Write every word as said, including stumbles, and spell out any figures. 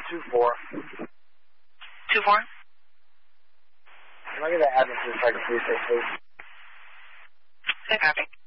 two four. Two four? Can I get the address to the second police station, please? Okay, copy.